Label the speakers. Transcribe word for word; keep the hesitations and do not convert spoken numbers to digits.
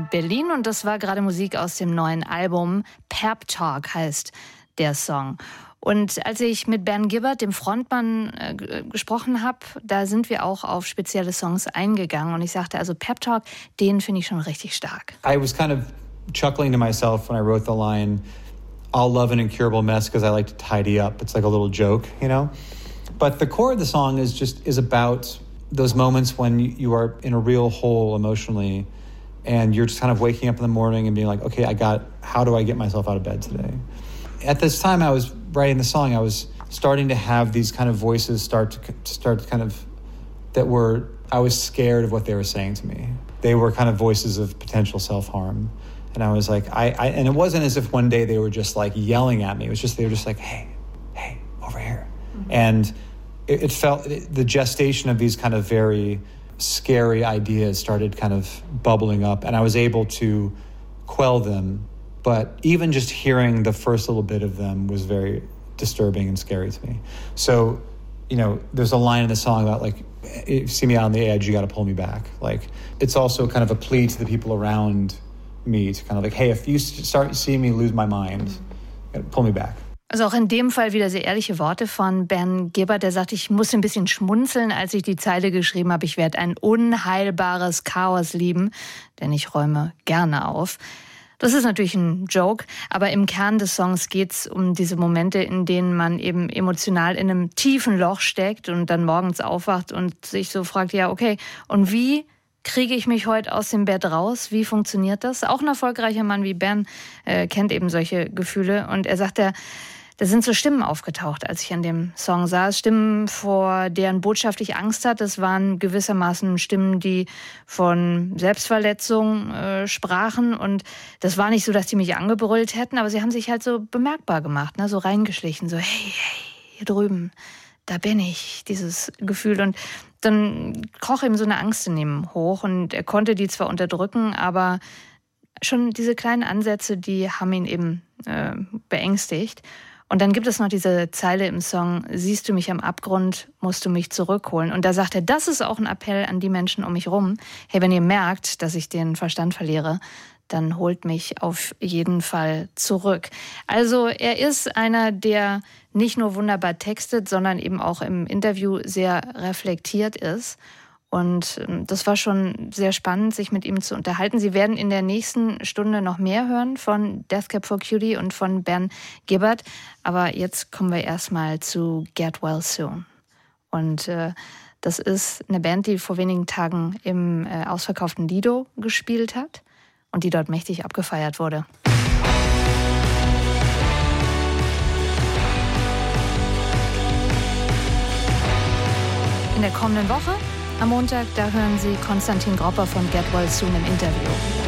Speaker 1: Berlin und das war gerade Musik aus dem neuen Album. Pep Talk heißt der Song. Und als ich mit Ben Gibbard, dem Frontmann, äh, g- gesprochen habe, da sind wir auch auf spezielle Songs eingegangen. Und ich sagte, also Pep Talk, den finde ich schon richtig stark.
Speaker 2: I was kind of chuckling to myself when I wrote the line, "I'll love an incurable mess because I like to tidy up." It's like a little joke, you know? But the core of the song is just is about those moments when you, you are in a real hole emotionally and you're just kind of waking up in the morning and being like, okay, I got, how do I get myself out of bed today? At this time I was writing the song, I was starting to have these kind of voices start to start to kind of, that were, I was scared of what they were saying to me. They were kind of voices of potential self-harm. And I was like, I, I and it wasn't as if one day they were just like yelling at me. It was just, they were just like, hey, hey, over here. Mm-hmm. And it, it felt, it, the gestation of these kind of very scary ideas started kind of bubbling up. And I was able to quell them. But even just hearing the first little bit of them was very disturbing and scary to me. So, you know, there's a line in the song about like, if you see me out on the edge, you got to pull me back. Like, it's also kind of a plea to the people around me to kind of like, hey, if you start seeing me lose my mind, pull me back.
Speaker 1: Also auch in dem Fall wieder sehr ehrliche Worte von Ben Gibbard. Der sagt, ich musste ein bisschen schmunzeln, als ich die Zeile geschrieben habe, ich werde ein unheilbares Chaos lieben, denn ich räume gerne auf. Das ist natürlich ein Joke, aber im Kern des Songs geht's um diese Momente, in denen man eben emotional in einem tiefen Loch steckt und dann morgens aufwacht und sich so fragt, ja okay, und wie kriege ich mich heute aus dem Bett raus? Wie funktioniert das? Auch ein erfolgreicher Mann wie Ben äh, kennt eben solche Gefühle und er sagt, ja, da sind so Stimmen aufgetaucht, als ich an dem Song saß. Stimmen, vor deren Botschaft ich Angst hatte. Das waren gewissermaßen Stimmen, die von Selbstverletzung äh, sprachen. Und das war nicht so, dass die mich angebrüllt hätten, aber sie haben sich halt so bemerkbar gemacht, ne? So reingeschlichen, so hey, hey, hier drüben, da bin ich, dieses Gefühl. Und dann kroch ihm so eine Angst in ihm hoch und er konnte die zwar unterdrücken, aber schon diese kleinen Ansätze, die haben ihn eben äh, beängstigt. Und dann gibt es noch diese Zeile im Song, siehst du mich am Abgrund, musst du mich zurückholen. Und da sagt er, das ist auch ein Appell an die Menschen um mich rum. Hey, wenn ihr merkt, dass ich den Verstand verliere, dann holt mich auf jeden Fall zurück. Also er ist einer, der nicht nur wunderbar textet, sondern eben auch im Interview sehr reflektiert ist. Und das war schon sehr spannend, sich mit ihm zu unterhalten. Sie werden in der nächsten Stunde noch mehr hören von Death Cab for Cutie und von Ben Gibbard. Aber jetzt kommen wir erstmal zu Get Well Soon. Und äh, das ist eine Band, die vor wenigen Tagen im äh, ausverkauften Lido gespielt hat und die dort mächtig abgefeiert wurde. In der kommenden Woche am Montag, da hören Sie Konstantin Gropper von Get Well Soon im Interview.